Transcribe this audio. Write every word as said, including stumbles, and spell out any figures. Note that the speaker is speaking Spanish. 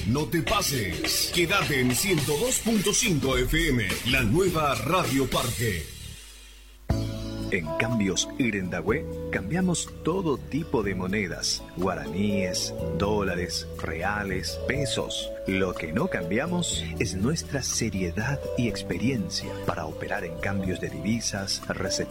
No te pases. Quédate en ciento dos punto cinco F M, la nueva Radio Parque. En Cambios Irendahue cambiamos todo tipo de monedas, guaraníes, dólares, reales, pesos. Lo que no cambiamos es nuestra seriedad y experiencia para operar en cambios de divisas, recepciones